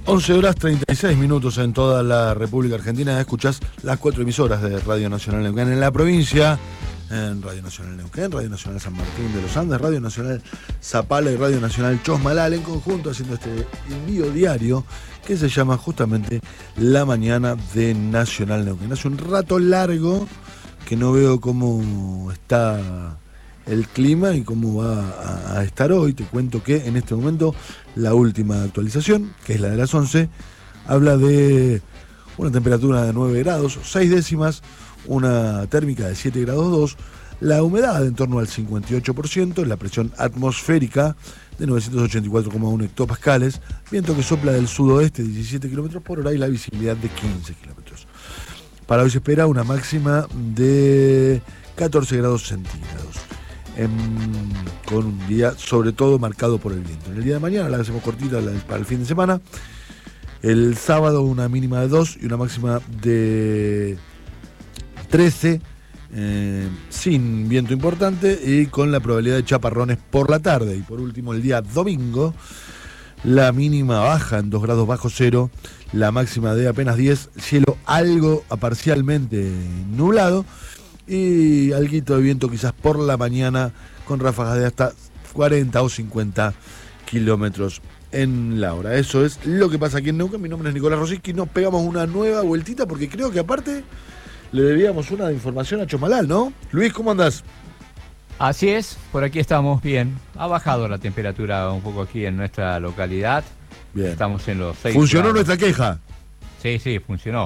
11 horas 36 minutos en toda la República Argentina. Escuchás las 4 emisoras de Radio Nacional Neuquén en la provincia, en Radio Nacional Neuquén, Radio Nacional San Martín de los Andes, Radio Nacional Zapala y Radio Nacional Chosmalal, en conjunto haciendo este envío diario que se llama justamente La Mañana de Nacional Neuquén. Hace un rato largo que no veo cómo está el clima y cómo va a estar hoy. Te cuento que en este momento la última actualización, que es la de las 11, habla de una temperatura de 9 grados, 6 décimas, una térmica de 7 grados 2, la humedad en torno al 58%, la presión atmosférica de 984,1 hectopascales, viento que sopla del sudoeste 17 kilómetros por hora y la visibilidad de 15 kilómetros. Para hoy se espera una máxima de 14 grados centígrados. Con un día sobre todo marcado por el viento. En el día de mañana la hacemos cortita para el fin de semana. El sábado una mínima de 2 y una máxima de 13, sin viento importante y con la probabilidad de chaparrones por la tarde. Y por último el día domingo, la mínima baja en 2 grados bajo cero, la máxima de apenas 10, cielo algo parcialmente nublado y alguito de viento quizás por la mañana con ráfagas de hasta 40 o 50 kilómetros en la hora. Eso es lo que pasa aquí en Neuquén. Mi nombre es Nicolás Rosiski. Nos pegamos una nueva vueltita porque creo que aparte le debíamos una información a Chosmalal, ¿no? Luis, ¿cómo andás? Así es, por aquí estamos bien. Ha bajado la temperatura un poco aquí en nuestra localidad. Bien. Estamos en los 6 ¿Funcionó grados. nuestra queja? Sí, funcionó.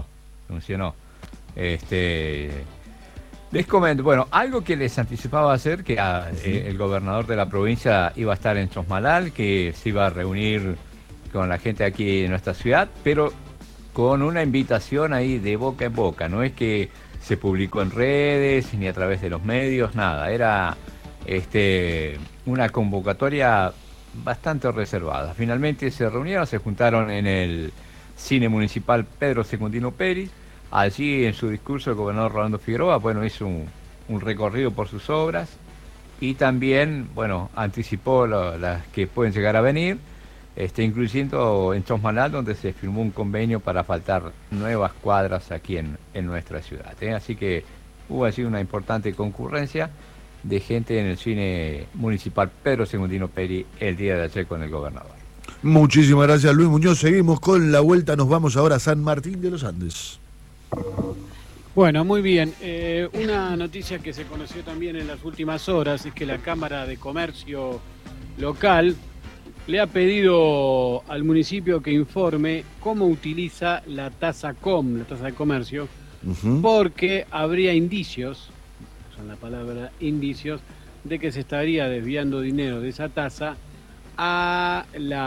Les comento, bueno, algo que les anticipaba hacer, que el gobernador de la provincia iba a estar en Chosmalal, que se iba a reunir con la gente aquí en nuestra ciudad, pero con una invitación ahí de boca en boca. No es que se publicó en redes ni a través de los medios, nada. Era una convocatoria bastante reservada. Finalmente se reunieron, se juntaron en el Cine Municipal Pedro Secundino Peris. Allí en su discurso el gobernador Rolando Figueroa, hizo un recorrido por sus obras y también, anticipó las que pueden llegar a venir, incluyendo en Chosmalal, donde se firmó un convenio para asfaltar nuevas cuadras aquí en nuestra ciudad. Así que hubo allí una importante concurrencia de gente en el Cine Municipal Pedro Secundino Peri el día de ayer con el gobernador. Muchísimas gracias, Luis Muñoz. Seguimos con la vuelta. Nos vamos ahora a San Martín de los Andes. Bueno, muy bien. Una noticia que se conoció también en las últimas horas es que la Cámara de Comercio local le ha pedido al municipio que informe cómo utiliza la tasa COM, la tasa de comercio, porque habría indicios, usan la palabra indicios, de que se estaría desviando dinero de esa tasa a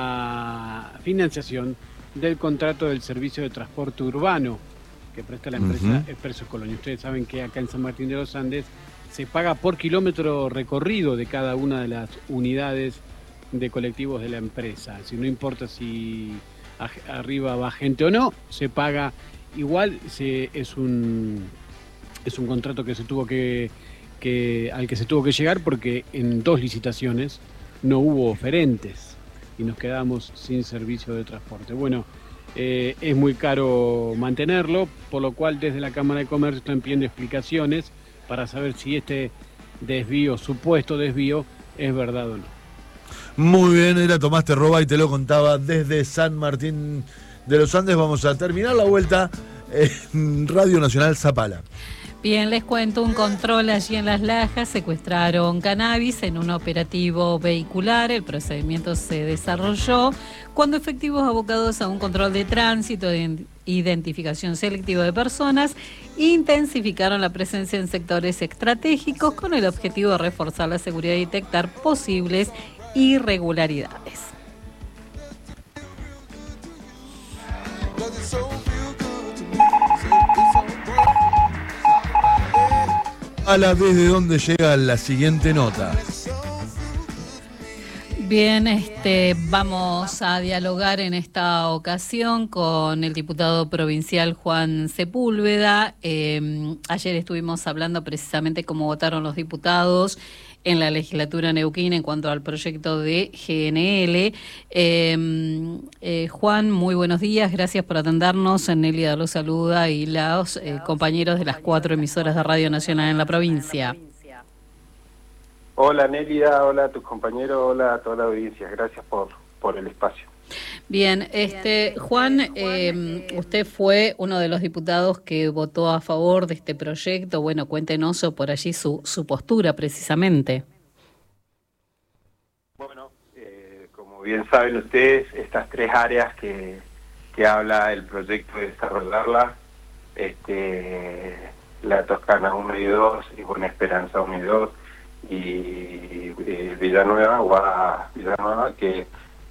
la financiación del contrato del servicio de transporte urbano que presta la empresa Expreso Colonia. Ustedes saben que acá en San Martín de los Andes se paga por kilómetro recorrido de cada una de las unidades de colectivos de la empresa. Si no importa si arriba va gente o no, se paga igual. Es un contrato que se tuvo al que se tuvo que llegar porque en 2 licitaciones no hubo oferentes y nos quedamos sin servicio de transporte. Es muy caro mantenerlo, por lo cual desde la Cámara de Comercio están pidiendo explicaciones para saber si este supuesto desvío, es verdad o no. Muy bien, era Tomás Terroba y te lo contaba desde San Martín de los Andes. Vamos a terminar la vuelta en Radio Nacional Zapala. Bien, les cuento, un control allí en Las Lajas, secuestraron cannabis en un operativo vehicular. El procedimiento se desarrolló cuando efectivos abocados a un control de tránsito de identificación selectiva de personas intensificaron la presencia en sectores estratégicos con el objetivo de reforzar la seguridad y detectar posibles irregularidades. Desde donde llega la siguiente nota. Bien, vamos a dialogar en esta ocasión con el diputado provincial Juan Sepúlveda. Ayer estuvimos hablando precisamente cómo votaron los diputados en la legislatura neuquina en cuanto al proyecto de GNL. Juan, muy buenos días, gracias por atendernos. Nélida los saluda y los compañeros de las 4 emisoras de Radio Nacional en la provincia. Hola Nélida, hola a tus compañeros, hola a toda la audiencia, gracias por el espacio. Bien, Juan, usted fue uno de los diputados que votó a favor de este proyecto. Bueno, cuéntenos por allí su postura precisamente. Bueno, como bien saben ustedes, estas 3 áreas que habla el proyecto de desarrollarla, la Toscana 1 y 2 y Buena Esperanza 1 y 2 y Villanueva que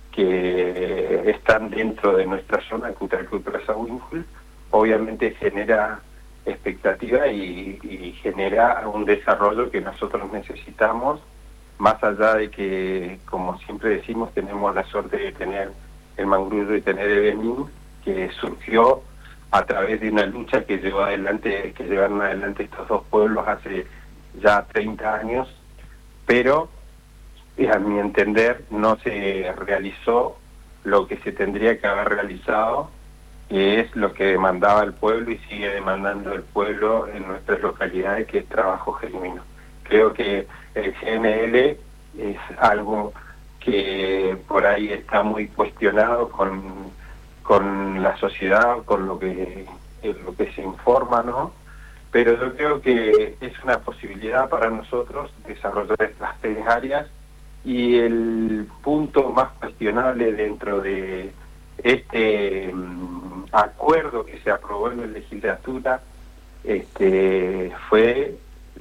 están dentro de nuestra zona, Cutralcó y Plaza Winkle, obviamente genera expectativa y genera un desarrollo que nosotros necesitamos, más allá de que, como siempre decimos, tenemos la suerte de tener el Mangrullo y tener el Benín, que surgió a través de una lucha que llevaron adelante estos 2 pueblos hace ya 30 años, pero a mi entender no se realizó lo que se tendría que haber realizado, que es lo que demandaba el pueblo y sigue demandando el pueblo en nuestras localidades, que es trabajo genuino. Creo que el GNL es algo que por ahí está muy cuestionado con la sociedad, con lo que se informa, ¿no? Pero yo creo que es una posibilidad para nosotros desarrollar estas 3 áreas. Y el punto más cuestionable dentro de este acuerdo que se aprobó en la legislatura fue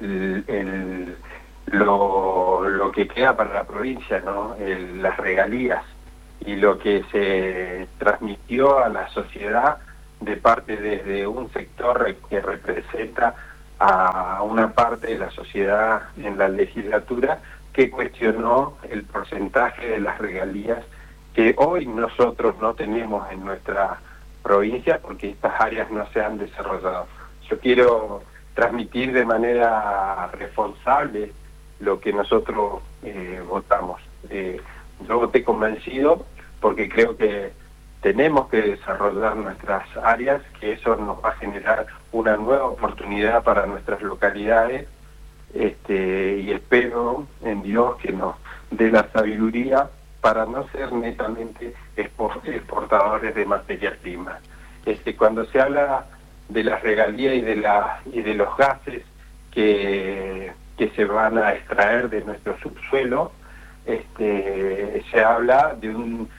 lo que queda para la provincia, ¿no? Las regalías y lo que se transmitió a la sociedad de parte desde un sector que representa a una parte de la sociedad en la legislatura, que cuestionó el porcentaje de las regalías que hoy nosotros no tenemos en nuestra provincia porque estas áreas no se han desarrollado. Yo quiero transmitir de manera responsable lo que nosotros votamos. Yo voté convencido porque creo que tenemos que desarrollar nuestras áreas, que eso nos va a generar una nueva oportunidad para nuestras localidades. Y espero en Dios que nos dé la sabiduría para no ser netamente exportadores de materias primas. Cuando se habla de las regalías y de los gases que se van a extraer de nuestro subsuelo, se habla de un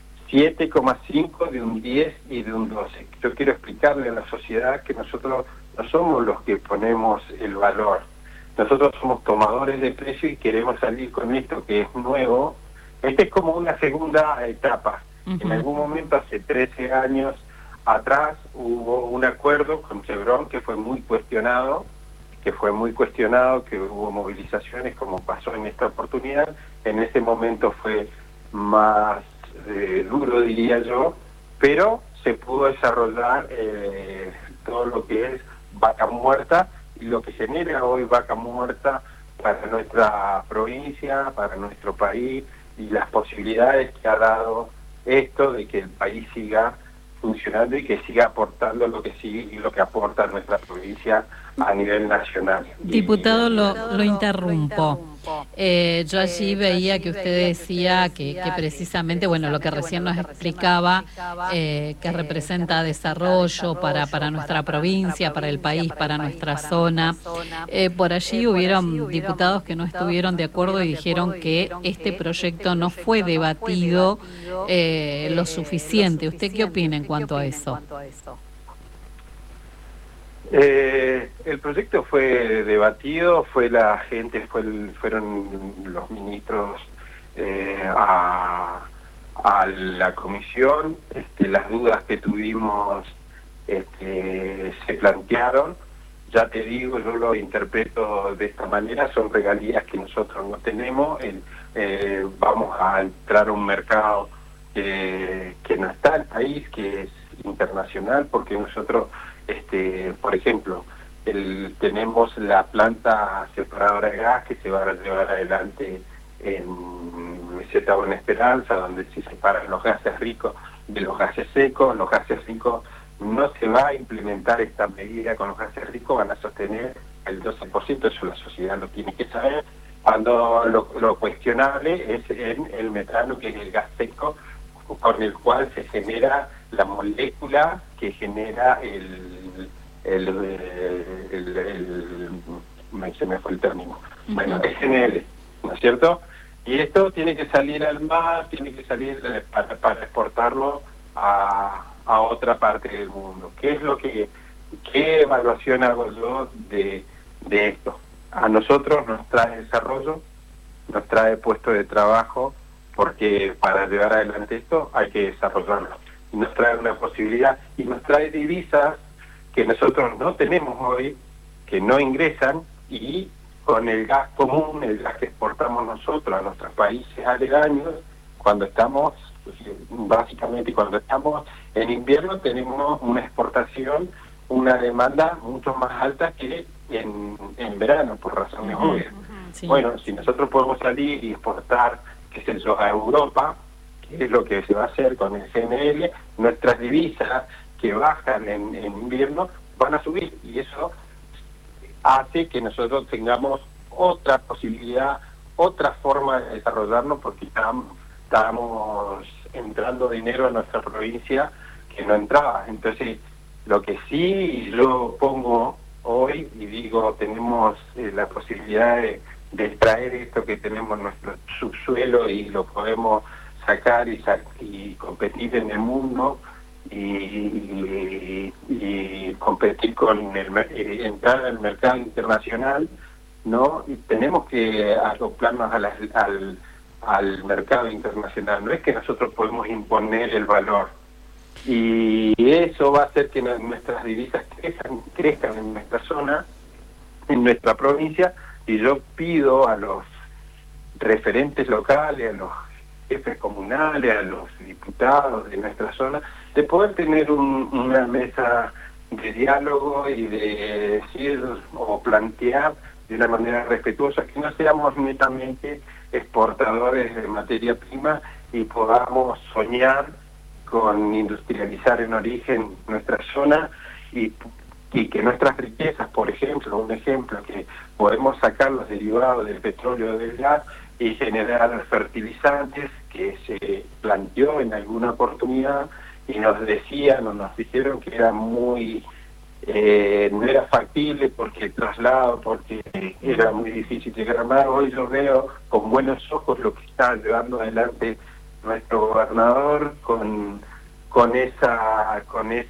7,5, de un 10 y de un 12. Yo quiero explicarle a la sociedad que nosotros no somos los que ponemos el valor. Nosotros somos tomadores de precio y queremos salir con esto que es nuevo. Es como una segunda etapa. En algún momento, hace 13 años atrás, hubo un acuerdo con Chevron que fue muy cuestionado, que hubo movilizaciones como pasó en esta oportunidad. En ese momento fue más duro, diría yo, pero se pudo desarrollar todo lo que es vaca muerta, y lo que genera hoy vaca muerta para nuestra provincia, para nuestro país, y las posibilidades que ha dado esto de que el país siga funcionando y que siga aportando lo que aporta nuestra provincia a nivel nacional. Diputado, lo interrumpo. Yo allí veía que usted decía que precisamente, bueno, lo que recién nos explicaba, que representa desarrollo para nuestra provincia, para el país, para nuestra zona. Por allí hubieron diputados que no estuvieron de acuerdo y dijeron que este proyecto no fue debatido lo suficiente. ¿Usted qué opina en cuanto a eso? El proyecto fue debatido, fueron los ministros a la comisión, las dudas que tuvimos se plantearon. Ya te digo, yo lo interpreto de esta manera, son regalías que nosotros no tenemos, vamos a entrar a un mercado que no está en el país, que es internacional, porque nosotros, por ejemplo, tenemos la planta separadora de gas que se va a llevar adelante en Meseta Buena Esperanza, donde se separan los gases ricos de los gases secos. Los gases ricos no se va a implementar esta medida con los gases ricos, van a sostener el 12%, eso la sociedad lo tiene que saber, cuando lo cuestionable es en el metano, que es el gas seco, con el cual se genera la molécula que genera se me fue el término, bueno, SNL, ¿no es cierto? Y esto tiene que salir al mar, tiene que salir para exportarlo a otra parte del mundo. ¿Qué evaluación hago yo de esto? A nosotros nos trae desarrollo, nos trae puesto de trabajo, porque para llevar adelante esto hay que desarrollarlo. Y nos trae una posibilidad, y nos trae divisas que nosotros no tenemos hoy, que no ingresan, y con el gas común, el gas que exportamos nosotros a nuestros países aledaños, cuando estamos, básicamente cuando estamos en invierno, tenemos una exportación, una demanda mucho más alta que en verano, por razones obvias. Sí. Bueno, si nosotros podemos salir y exportar, qué sé yo, a Europa, que es lo que se va a hacer con el GNL, nuestras divisas que bajan en invierno van a subir, y eso hace que nosotros tengamos otra posibilidad, otra forma de desarrollarnos, porque estamos entrando dinero a nuestra provincia que no entraba. Entonces, lo que sí yo pongo hoy y digo, tenemos la posibilidad de extraer esto que tenemos en nuestro subsuelo y lo podemos sacar y competir en el mundo y competir con entrar al mercado internacional, ¿no? Y tenemos que acoplarnos al mercado internacional. No es que nosotros podemos imponer el valor, y eso va a hacer que nuestras divisas crezcan en nuestra zona, en nuestra provincia. Y yo pido a los referentes locales, a los jefes comunales, a los diputados de nuestra zona, de poder tener una mesa de diálogo y de decir o plantear de una manera respetuosa, que no seamos netamente exportadores de materia prima y podamos soñar con industrializar en origen nuestra zona y que nuestras riquezas, por ejemplo, un ejemplo, que podemos sacar los derivados del petróleo o del gas y generar fertilizantes, que se planteó en alguna oportunidad y nos decían o nos dijeron que era muy no era factible porque el traslado, porque era muy difícil llegar a mar. Hoy yo veo con buenos ojos lo que está llevando adelante nuestro gobernador con esa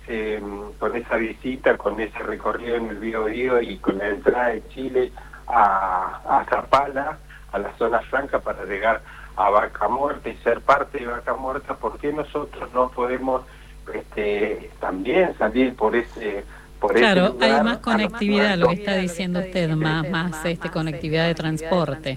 visita, con ese recorrido en el Biobío y con la entrada de Chile a Zapala, a la zona franca, para llegar a Vaca Muerta y ser parte de Vaca Muerta. ¿Por qué nosotros no podemos también salir por ese Claro, ese lugar? hay más conectividad, lo que está diciendo usted, más conectividad de transporte.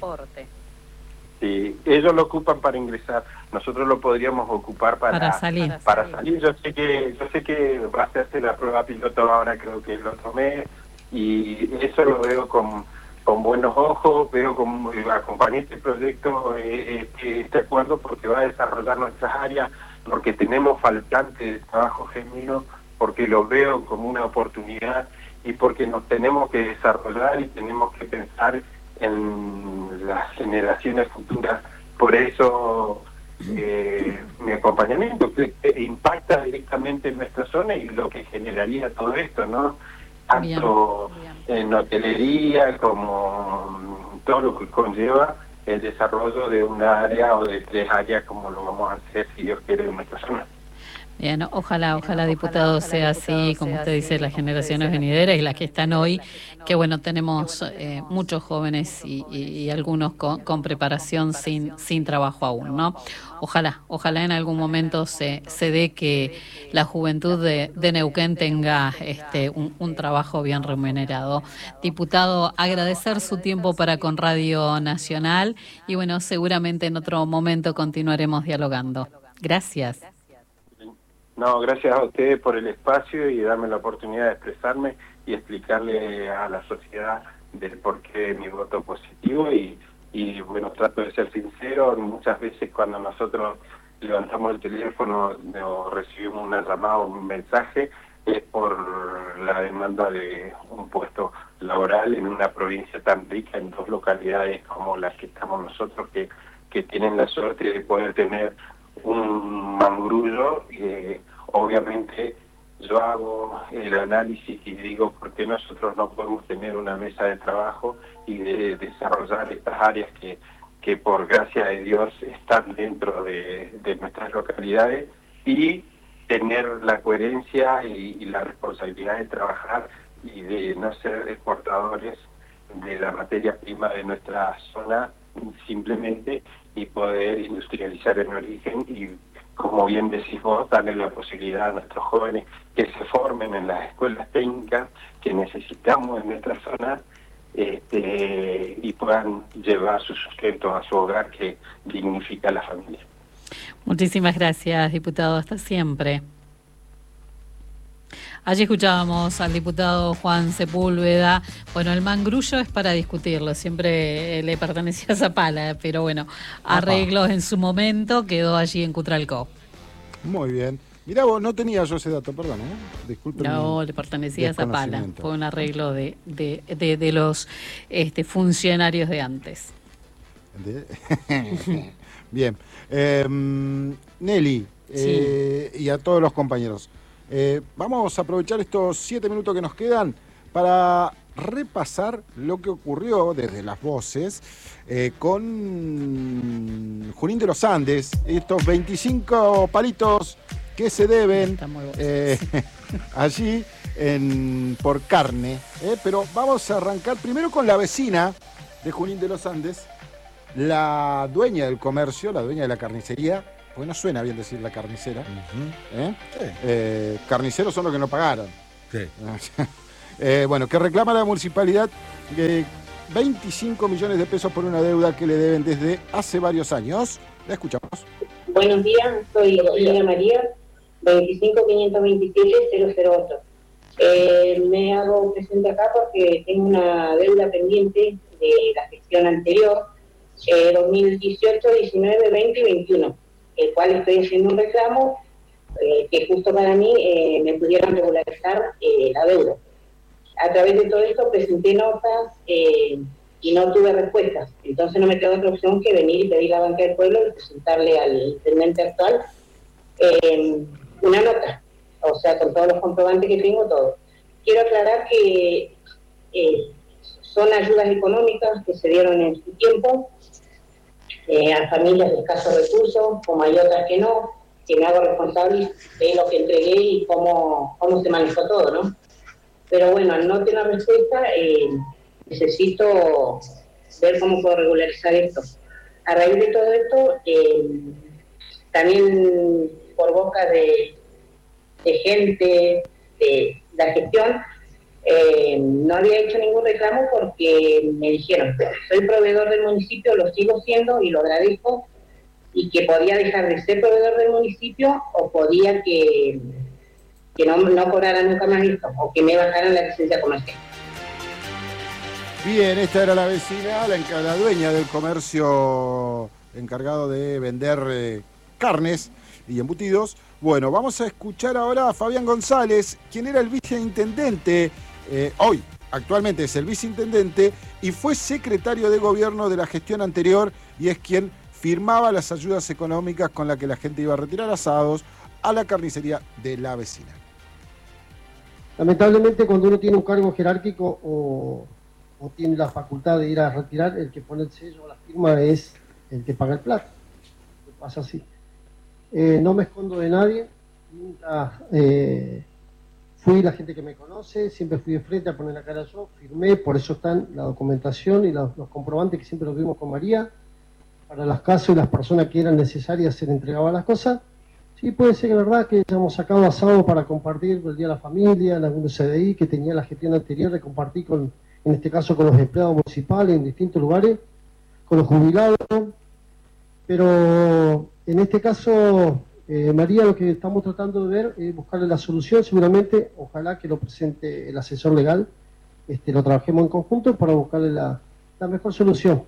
Sí, ellos lo ocupan para ingresar, nosotros lo podríamos ocupar para salir. Para salir. Yo sé que va a hacerse la prueba piloto ahora, creo que el otro mes, y eso lo veo con buenos ojos. Veo como acompañé este proyecto, este acuerdo, porque va a desarrollar nuestras áreas, porque tenemos faltante de trabajo genuino, porque lo veo como una oportunidad y porque nos tenemos que desarrollar y tenemos que pensar en las generaciones futuras. Por eso mi acompañamiento que impacta directamente en nuestra zona y lo que generaría todo esto, ¿no? Tanto en hotelería como todo lo que conlleva el desarrollo de una área o de 3 áreas, como lo vamos a hacer, si Dios quiere, en nuestra zona. Bien, ojalá, diputado, sea así, como usted dice, las generaciones venideras y las que están hoy, que bueno, tenemos muchos jóvenes y algunos con preparación sin trabajo aún, ¿no? Ojalá en algún momento se dé que la juventud de Neuquén tenga un trabajo bien remunerado. Diputado, agradecer su tiempo para con Radio Nacional y bueno, seguramente en otro momento continuaremos dialogando. Gracias. No, gracias a ustedes por el espacio y darme la oportunidad de expresarme y explicarle a la sociedad del porqué de mi voto positivo y bueno, trato de ser sincero. Muchas veces cuando nosotros levantamos el teléfono o recibimos una llamada o un mensaje, es por la demanda de un puesto laboral en una provincia tan rica, en 2 localidades como las que estamos nosotros, que tienen la suerte de poder tener un mangrullo. Obviamente yo hago el análisis y digo por qué nosotros no podemos tener una mesa de trabajo y de desarrollar estas áreas que por gracia de Dios están dentro de nuestras localidades, y tener la coherencia y la responsabilidad de trabajar y de no ser exportadores de la materia prima de nuestra zona simplemente, y poder industrializar en origen y, como bien decís vos, darle la posibilidad a nuestros jóvenes que se formen en las escuelas técnicas que necesitamos en nuestra zona, y puedan llevar su sustento a su hogar, que dignifica a la familia. Muchísimas gracias, diputado. Hasta siempre. Allí escuchábamos al diputado Juan Sepúlveda. Bueno, el mangrullo es para discutirlo, siempre le pertenecía a Zapala, pero bueno, arreglos en su momento, quedó allí en Cutralcó. Muy bien. Mirá vos, no tenía yo ese dato, perdón, disculpen. No, le pertenecía a Zapala, fue un arreglo de los funcionarios de antes. Bien. Nelly, sí. Y a todos los compañeros, vamos a aprovechar estos 7 minutos que nos quedan para repasar lo que ocurrió desde las voces con Junín de los Andes, estos 25 palitos que se deben allí por carne, pero vamos a arrancar primero con la vecina de Junín de los Andes, la dueña del comercio, la dueña de la carnicería, porque no suena bien decir la carnicera. Sí. Carniceros son los que no pagaron. Sí. Bueno, que reclama a la municipalidad 25 millones de pesos por una deuda que le deben desde hace varios años. La escuchamos. Buenos días, soy Elena María, 25.527.008. Me hago presente acá porque tengo una deuda pendiente de la gestión anterior, 2018, 19, 20 y 21, el cual estoy haciendo un reclamo que justo para mí me pudieran regularizar la deuda. A través de todo esto presenté notas y no tuve respuestas, entonces no me quedó otra opción que venir y pedir a la Banca del Pueblo y presentarle al intendente actual una nota, o sea, con todos los comprobantes que tengo, todo. Quiero aclarar que son ayudas económicas que se dieron en su tiempo a familias de escasos recursos, como hay otras que no, que me hago responsable de lo que entregué y cómo se manejó todo, ¿no? Pero bueno, al no tener respuesta, necesito ver cómo puedo regularizar esto. A raíz de todo esto, también por boca de gente de la gestión, no había hecho ningún reclamo porque me dijeron, soy proveedor del municipio, lo sigo siendo y lo agradezco, y que podía dejar de ser proveedor del municipio o podía que no cobrara nunca más esto, o que me bajaran la licencia comercial. Bien, esta era la vecina, la dueña del comercio encargado de vender carnes y embutidos. Bueno, vamos a escuchar ahora a Fabián González, quien era el viceintendente, hoy actualmente es el viceintendente, y fue secretario de gobierno de la gestión anterior, y es quien firmaba las ayudas económicas con las que la gente iba a retirar asados a la carnicería de la vecina. Lamentablemente, cuando uno tiene un cargo jerárquico o tiene la facultad de ir a retirar, el que pone el sello o la firma es el que paga el plato. Pasa así. No me escondo de nadie, nunca fui la gente que me conoce, siempre fui de frente a poner la cara yo, firmé, por eso están la documentación y los comprobantes que siempre los vimos con María, para las casas y las personas que eran necesarias se le entregaban las cosas. Sí, puede ser que la verdad que hayamos sacado asado para compartir el Día de la Familia, en algunos CDI que tenía la gestión anterior de compartir en este caso con los empleados municipales en distintos lugares, con los jubilados, pero en este caso María, lo que estamos tratando de ver es buscarle la solución, seguramente, ojalá que lo presente el asesor legal, lo trabajemos en conjunto para buscarle la mejor solución.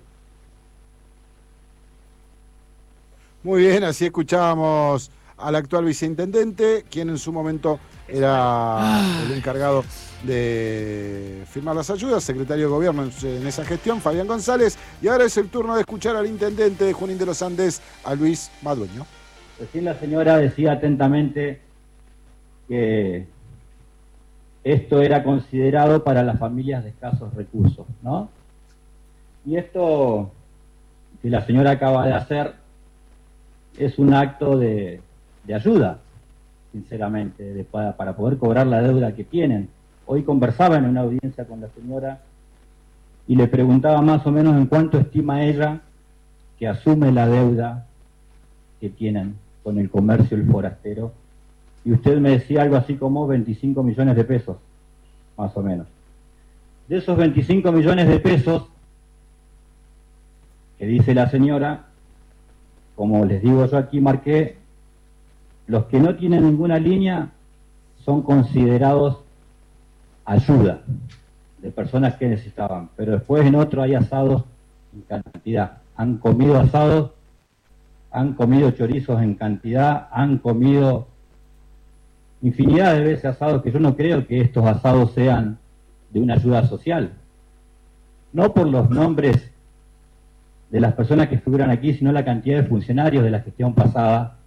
Muy bien, así escuchábamos al actual viceintendente, quien en su momento era el encargado de firmar las ayudas, secretario de gobierno en esa gestión, Fabián González. Y ahora es el turno de escuchar al intendente de Junín de los Andes, a Luis Madueño. Recién la señora decía atentamente que esto era considerado para las familias de escasos recursos, ¿no? Y esto que la señora acaba de hacer es un acto de ayuda, sinceramente, para poder cobrar la deuda que tienen. Hoy conversaba en una audiencia con la señora y le preguntaba más o menos en cuánto estima ella que asume la deuda que tienen con el comercio El Forastero, y usted me decía algo así como 25 millones de pesos, más o menos. De esos 25 millones de pesos que dice la señora, como les digo yo aquí marqué, los que no tienen ninguna línea son considerados ayuda de personas que necesitaban, pero después en otro hay asados en cantidad. Han comido asados, han comido chorizos en cantidad, han comido infinidad de veces asados, que yo no creo que estos asados sean de una ayuda social. No por los nombres de las personas que figuran aquí, sino la cantidad de funcionarios de la gestión pasada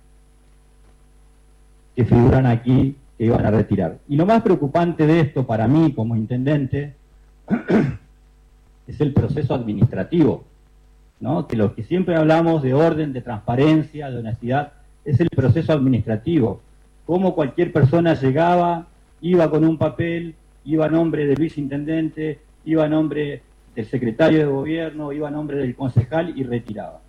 que figuran aquí, que iban a retirar. Y lo más preocupante de esto para mí como intendente es el proceso administrativo, ¿no? Que lo que siempre hablamos de orden, de transparencia, de honestidad, es el proceso administrativo. Cómo cualquier persona llegaba, iba con un papel, iba a nombre del viceintendente, iba a nombre del secretario de gobierno, iba a nombre del concejal y retiraba.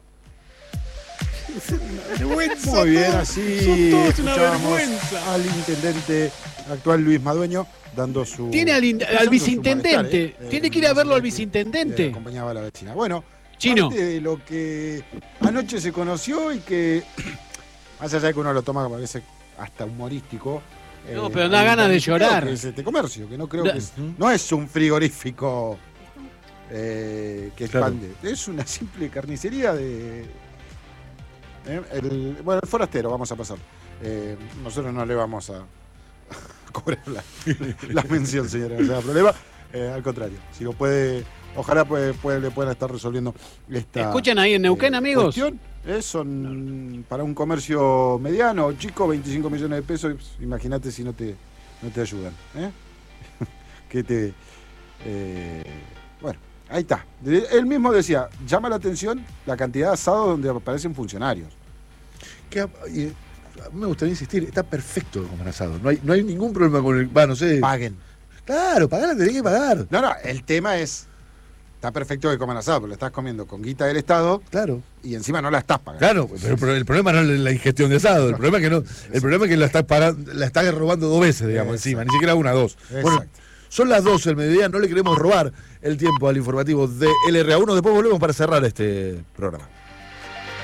Muy bien, así escuchábamos al intendente actual Luis Madueño dando su... Tiene al viceintendente, tiene que ir a verlo al viceintendente. Acompañaba a la vecina. Bueno, Chino, parte de lo que anoche se conoció y que, más allá de que uno lo toma, parece hasta humorístico. No, pero da ganas de llorar. Que es este comercio, que no creo que no es un frigorífico que expande. Claro. Es una simple carnicería de... el forastero, vamos a pasar. Nosotros no le vamos a cobrar la mención, señora, no se da problema. Al contrario, si lo puede, ojalá le puedan estar resolviendo esta. ¿Escuchan ahí en Neuquén, amigos? Son para un comercio mediano o chico, 25 millones de pesos. Imagínate si no te ayudan. Bueno, ahí está. Él mismo decía, llama la atención la cantidad de asados donde aparecen funcionarios. A mí me gustaría insistir, está perfecto comer asado. No hay ningún problema con el... no sé. Paguen. Claro, pagar, tenés que pagar. No, el tema es... Está perfecto que coman asado, pero lo estás comiendo con guita del Estado. Claro. Y encima no la estás pagando. Claro, pero el problema no es la ingestión de asado. El problema es que el problema es que la estás robando 2 veces, digamos, encima. Ni siquiera 1, 2. Bueno, son las 12 del mediodía, no le queremos robar el tiempo al informativo de LRA1. Después volvemos para cerrar este programa.